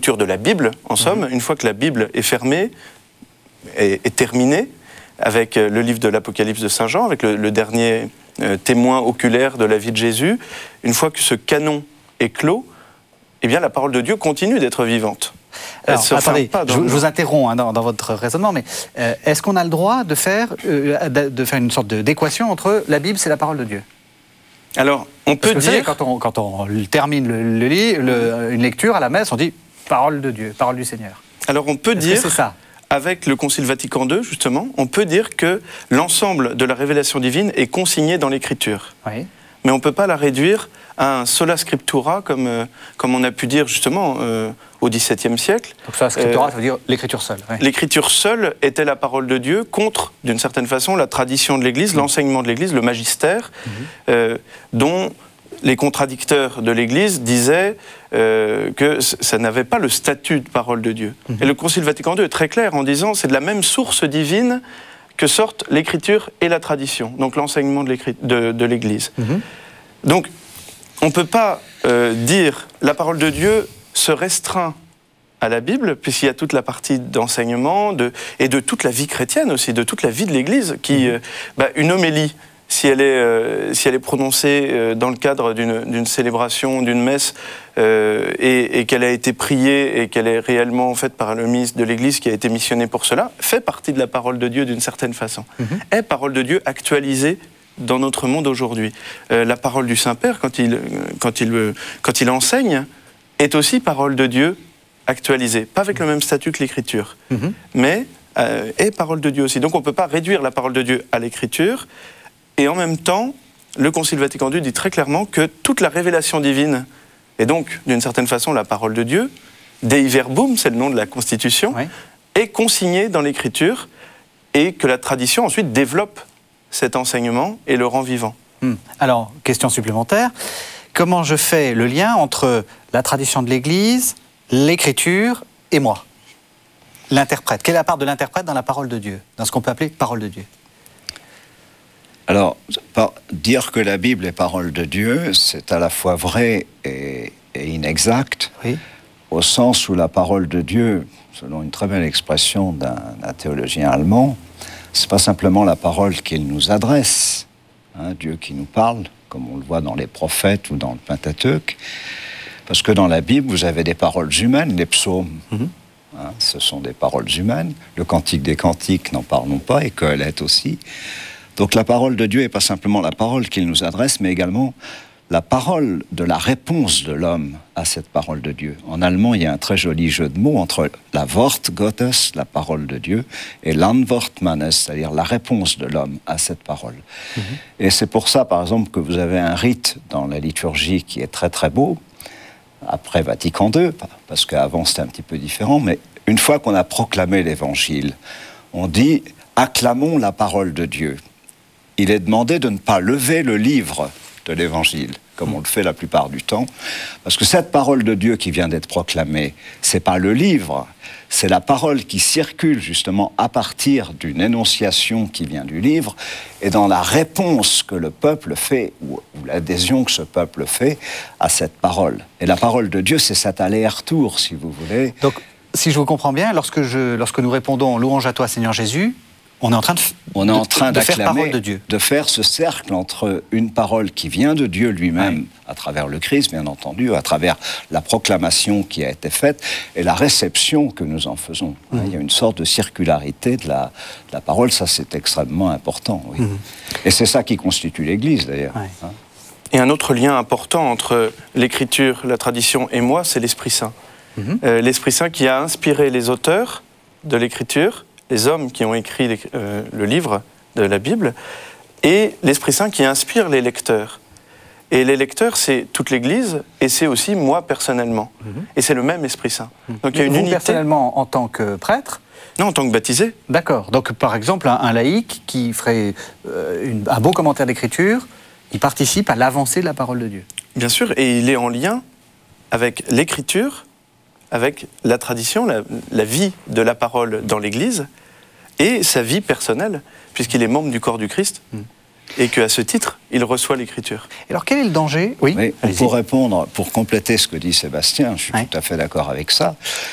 l'écriture de la Bible, en somme, une fois que la Bible est fermée, est terminée, avec le livre de l'Apocalypse de Saint Jean, avec le dernier témoin oculaire de la vie de Jésus, une fois que ce canon est clos, eh bien la parole de Dieu continue d'être vivante. Alors, attendez, je vous interromps dans votre raisonnement, mais est-ce qu'on a le droit de faire une sorte d'équation entre la Bible et la parole de Dieu ? Alors, on peut dire... Quand on termine une lecture à la messe, on dit « parole de Dieu, parole du Seigneur ». Alors, on peut dire... c'est ça ? Avec le Concile Vatican II, justement, on peut dire que l'ensemble de la révélation divine est consigné dans l'Écriture. Oui. Mais on ne peut pas la réduire à un sola scriptura, comme on a pu dire justement au XVIIe siècle. Donc sola scriptura, ça veut dire l'Écriture seule. Oui. L'Écriture seule était la parole de Dieu contre, d'une certaine façon, la tradition de l'Église, l'enseignement de l'Église, le magistère, dont les contradicteurs de l'Église disaient que ça n'avait pas le statut de parole de Dieu. Et le Concile Vatican II est très clair en disant c'est de la même source divine que sortent l'Écriture et la tradition, donc l'enseignement de l'Église. Donc, on ne peut pas dire la parole de Dieu se restreint à la Bible, puisqu'il y a toute la partie d'enseignement et de toute la vie chrétienne aussi, de toute la vie de l'Église, qui, une homélie, si elle est prononcée dans le cadre d'une célébration, d'une messe, et qu'elle a été priée et qu'elle est réellement faite par le ministre de l'Église qui a été missionné pour cela, fait partie de la parole de Dieu d'une certaine façon. Est parole de Dieu actualisée dans notre monde aujourd'hui. La parole du Saint-Père, quand il enseigne, est aussi parole de Dieu actualisée. Pas avec le même statut que l'Écriture, mais est parole de Dieu aussi. Donc on ne peut pas réduire la parole de Dieu à l'Écriture. Et en même temps, le Concile Vatican II dit très clairement que toute la révélation divine, et donc d'une certaine façon la parole de Dieu, Dei Verbum, c'est le nom de la Constitution, est consignée dans l'Écriture, et que la tradition ensuite développe cet enseignement et le rend vivant. Alors, question supplémentaire, comment je fais le lien entre la tradition de l'Église, l'Écriture et moi, l'interprète? Quelle est la part de l'interprète dans la parole de Dieu, dans ce qu'on peut appeler parole de Dieu? Alors, dire que la Bible est parole de Dieu, c'est à la fois vrai et inexact, au sens où la parole de Dieu, selon une très belle expression d'un théologien allemand, c'est pas simplement la parole qu'il nous adresse, Dieu qui nous parle, comme on le voit dans les prophètes ou dans le Pentateuque, parce que dans la Bible, vous avez des paroles humaines, les psaumes, ce sont des paroles humaines, le Cantique des Cantiques, n'en parlons pas, et Qoheleth aussi. Donc la parole de Dieu n'est pas simplement la parole qu'il nous adresse, mais également la parole de la réponse de l'homme à cette parole de Dieu. En allemand, il y a un très joli jeu de mots entre la Wort Gottes, la parole de Dieu, et l'Antwort Mannes, c'est-à-dire la réponse de l'homme à cette parole. Et c'est pour ça, par exemple, que vous avez un rite dans la liturgie qui est très très beau, après Vatican II, parce qu'avant c'était un petit peu différent, mais une fois qu'on a proclamé l'Évangile, on dit « acclamons la parole de Dieu ». Il est demandé de ne pas lever le livre de l'Évangile, comme on le fait la plupart du temps, parce que cette parole de Dieu qui vient d'être proclamée, c'est pas le livre, c'est la parole qui circule justement à partir d'une énonciation qui vient du livre, et dans la réponse que le peuple fait, ou l'adhésion que ce peuple fait à cette parole. Et la parole de Dieu, c'est cet aller-retour, si vous voulez. Donc, si je vous comprends bien, lorsque nous répondons « Louange à toi, Seigneur Jésus », on est en train de faire parole de Dieu. De faire ce cercle entre une parole qui vient de Dieu lui-même, à travers le Christ, bien entendu, à travers la proclamation qui a été faite, et la réception que nous en faisons. Il y a une sorte de circularité de la parole, ça c'est extrêmement important. Et c'est ça qui constitue l'Église, d'ailleurs. Et un autre lien important entre l'Écriture, la tradition et moi, c'est l'Esprit Saint. L'Esprit Saint qui a inspiré les auteurs de l'Écriture, les hommes qui ont écrit le livre de la Bible, et l'Esprit Saint qui inspire les lecteurs. Et les lecteurs, c'est toute l'Église, et c'est aussi moi personnellement. Et c'est le même Esprit Saint. Donc il y a une unité. Personnellement, en tant que prêtre? Non, en tant que baptisé. D'accord. Donc par exemple, un laïc qui ferait un beau commentaire d'Écriture, il participe à l'avancée de la parole de Dieu. Bien sûr, et il est en lien avec l'Écriture, avec la tradition, la vie de la parole dans l'Église, et sa vie personnelle, puisqu'il est membre du corps du Christ. et qu'à ce titre, il reçoit l'Écriture. Alors quel est le danger? Oui, pour répondre, pour compléter ce que dit Sébastien, je suis tout à fait d'accord avec ça.